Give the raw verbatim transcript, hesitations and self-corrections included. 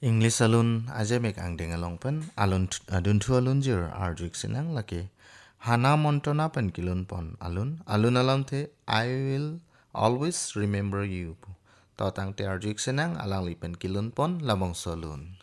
English alun ajemek ang dengalong pen alun adun tu alun jir arjuik sinang laki hana montona pen kilun pon alun alun alam te I will always remember you. Totang te arjuik sinang alang li pen kilun pon labong solun.